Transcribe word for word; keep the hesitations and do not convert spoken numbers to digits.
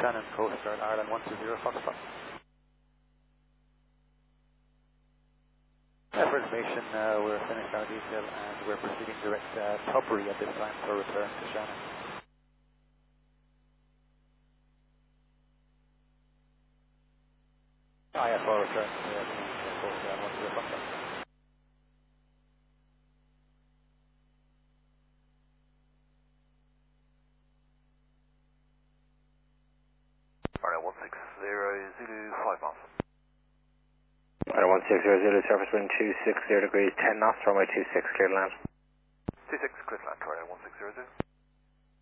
Shannon, Coast Guard, Ireland one two zero Foxtrot. Uh, for information, uh, we're finished our detail and we're proceeding direct uh, Tubbery at this time for return to Shannon. I F O return to uh, Coast Guard one two zero Foxtrot. Alright, one six zero Zulu five miles. Alright, one six zero Zulu, surface wind two six zero degrees, ten knots, runway two six, clear to land. two six, clear to land, alright, one six zero Zulu.